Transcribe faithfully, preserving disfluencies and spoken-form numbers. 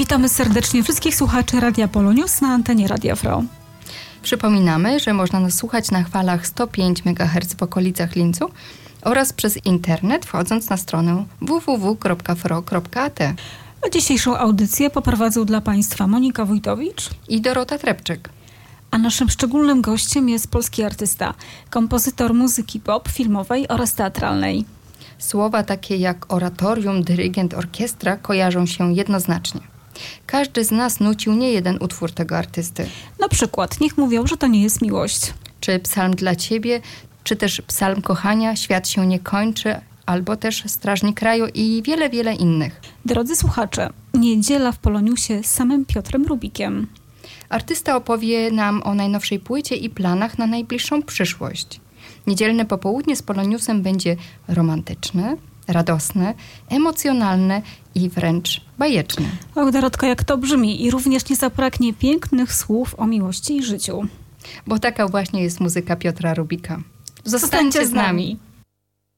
Witamy serdecznie wszystkich słuchaczy Radia Polonius na antenie Radia Frau. Przypominamy, że można nas słuchać na falach sto pięć megaherców w okolicach Lincu oraz przez internet, wchodząc na stronę w w w kropka fro kropka a t. A dzisiejszą audycję poprowadzą dla Państwa Monika Wójtowicz i Dorota Trepczyk. A naszym szczególnym gościem jest polski artysta, kompozytor muzyki pop, filmowej oraz teatralnej. Słowa takie jak oratorium, dyrygent, orkiestra kojarzą się jednoznacznie. Każdy z nas nucił nie jeden utwór tego artysty. Na przykład Niech mówią, że to nie jest miłość. Czy Psalm dla Ciebie, czy też Psalm kochania, Świat się nie kończy, albo też Strażnik kraju i wiele, wiele innych. Drodzy słuchacze, niedziela w Poloniusie z samym Piotrem Rubikiem. Artysta opowie nam o najnowszej płycie i planach na najbliższą przyszłość. Niedzielne popołudnie z Poloniusem będzie romantyczne, radosne, emocjonalne i wręcz bajeczne. Och, Dorotko, jak to brzmi i również nie zabraknie pięknych słów o miłości i życiu. Bo taka właśnie jest muzyka Piotra Rubika. Zostańcie z nami.